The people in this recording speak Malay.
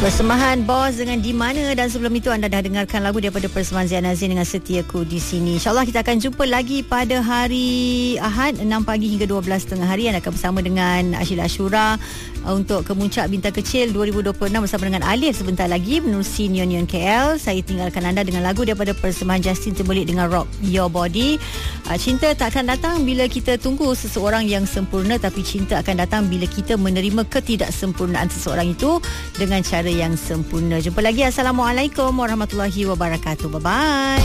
Persembahan Bos dengan Di Mana, dan sebelum itu anda dah dengarkan lagu daripada persembahan Zain Azin dengan Setiaku di Sini. InsyaAllah kita akan jumpa lagi pada hari Ahad 6 pagi hingga 12 tengah hari. Anda akan bersama dengan Ashila Ashura untuk Kemuncak Bintang Kecil 2026 bersama dengan Alif sebentar lagi menerusi Neon KL. Saya tinggalkan anda dengan lagu daripada persembahan Justin Timberlake dengan Rock Your Body. Cinta tak akan datang bila kita tunggu seseorang yang sempurna, tapi cinta akan datang bila kita menerima ketidaksempurnaan seseorang itu dengan cara yang sempurna. Jumpa lagi. Assalamualaikum warahmatullahi wabarakatuh. Bye-bye.